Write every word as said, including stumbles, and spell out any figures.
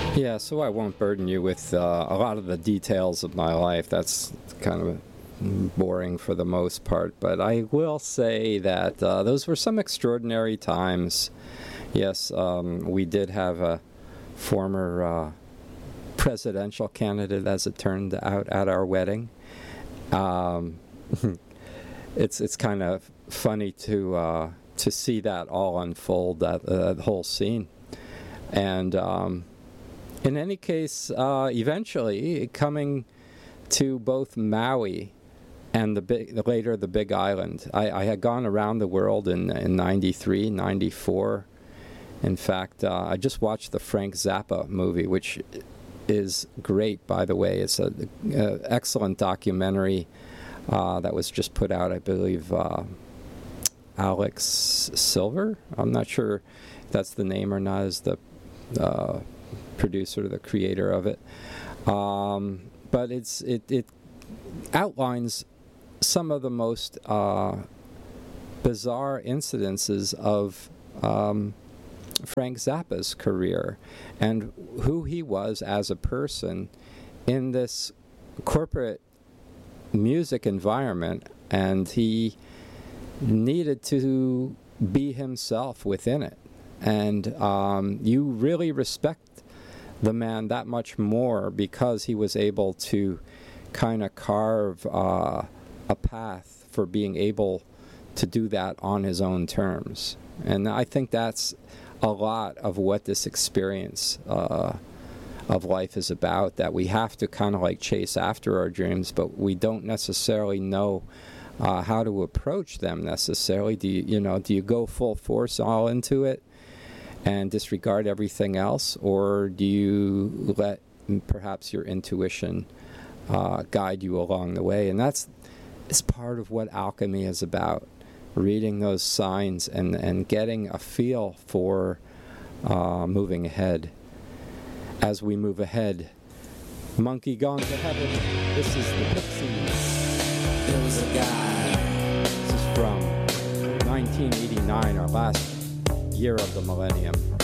Yeah, so I won't burden you with uh, a lot of the details of my life. That's kind of boring for the most part. But I will say that uh, those were some extraordinary times. Yes, um, we did have a former uh, presidential candidate, as it turned out, at our wedding. Um, it's it's kind of funny to uh, to see that all unfold, that uh, the whole scene. And um, in any case, uh, eventually coming to both Maui and the big, later the Big Island. I, I had gone around the world in in ninety-three, ninety-four. In fact, uh, I just watched the Frank Zappa movie, which is great, by the way. It's an excellent documentary uh, that was just put out, I believe, uh, Alex Silver. I'm not sure if that's the name or not, as the uh, producer, the creator of it. Um, but it's it, it outlines some of the most uh, bizarre incidences of um, Frank Zappa's career and who he was as a person in this corporate music environment, and he needed to be himself within it. And um, you really respect the man that much more because he was able to kind of carve uh, a path for being able to do that on his own terms. And I think that's a lot of what this experience uh, of life is about, that we have to kind of like chase after our dreams, but we don't necessarily know uh, how to approach them necessarily. Do you, you know, do you go full force all into it and disregard everything else, or do you let perhaps your intuition uh, guide you along the way? And that's is part of what alchemy is about. Reading those signs and, and getting a feel for uh, moving ahead. As we move ahead, Monkey Gone to Heaven, this is the Pixies. There was a guy. This is from nineteen eighty-nine, our last year of the millennium.